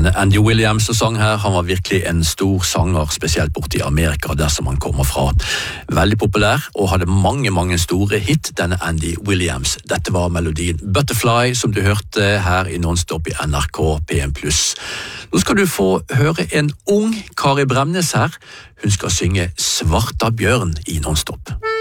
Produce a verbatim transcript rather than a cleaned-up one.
Denne Andy Williams og sang her, han var virkelig en stor sanger, spesielt borte i Amerika, der som han kommer fra. Veldig populær, og hadde mange, mange store hit, denne Andy Williams. Dette var melodien Butterfly, som du hørte her i Nonstop i N R K P en pluss. Nå skal du få høre en ung Kari Bremnes her. Hun skal synge Svarta bjørn i Nonstop.